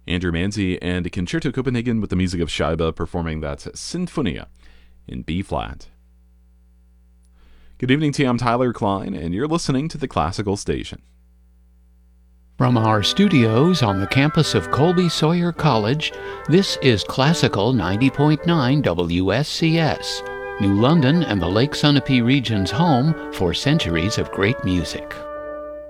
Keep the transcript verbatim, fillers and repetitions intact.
Andrew Manzi and Concerto Copenhagen with the music of Scheibe performing that Sinfonia in B-flat. Good evening to you, I'm Tyler Klein, and you're listening to the Classical Station. From our studios on the campus of Colby Sawyer College, this is Classical ninety point nine W S C S, New London and the Lake Sunapee region's home for centuries of great music.